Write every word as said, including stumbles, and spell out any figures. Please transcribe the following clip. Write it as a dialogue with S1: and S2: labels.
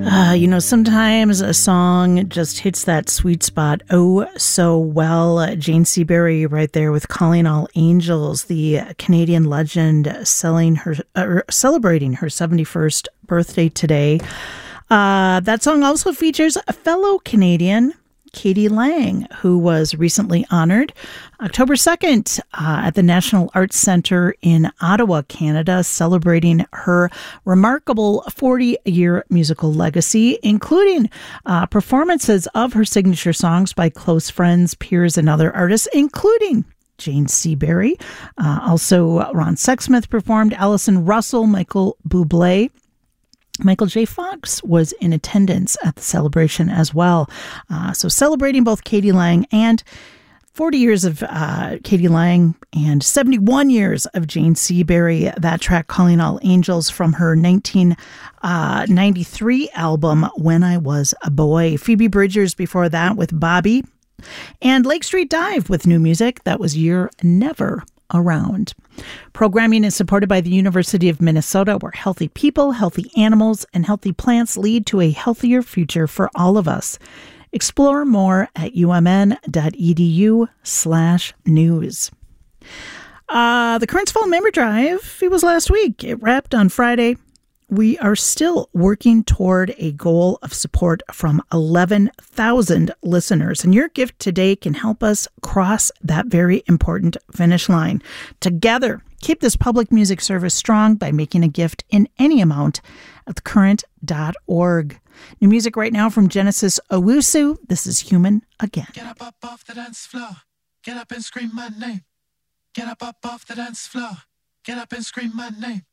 S1: Uh, you know, sometimes a song just hits that sweet spot oh so well. Uh, Jane Seabury right there with Calling All Angels, the Canadian legend selling her, uh, celebrating her seventy-first birthday today. Uh, that song also features a fellow Canadian, Katie Lang, who was recently honored October second uh, at the National Arts Centre in Ottawa, Canada, celebrating her remarkable forty-year musical legacy, including uh, performances of her signature songs by close friends, peers, and other artists, including Jane Seabury. Uh, also, Ron Sexsmith performed, Alison Russell, Michael Bublé. Michael J. Fox was in attendance at the celebration as well. Uh, so celebrating both Katie Lang and forty years of uh, Katie Lang and seventy-one years of Jane Seabury. That track, Calling All Angels, from her nineteen ninety-three album, When I Was a Boy. Phoebe Bridgers before that with Bobby. And Lake Street Dive with new music. That was You're Never Around. Programming is supported by the University of Minnesota, where healthy people, healthy animals, and healthy plants lead to a healthier future for all of us. Explore more at umn.edu slash news. Uh, the Currents Fall Member Drive, it was last week. It wrapped on Friday. We are still working toward a goal of support from eleven thousand listeners, and your gift today can help us cross that very important finish line. Together, keep this public music service strong by making a gift in any amount at the current dot org. New music right now from Genesis Owusu. This is Human Again.
S2: Get up, up off the dance floor. Get up and scream my name. Get up, up off the dance floor. Get up and scream my name.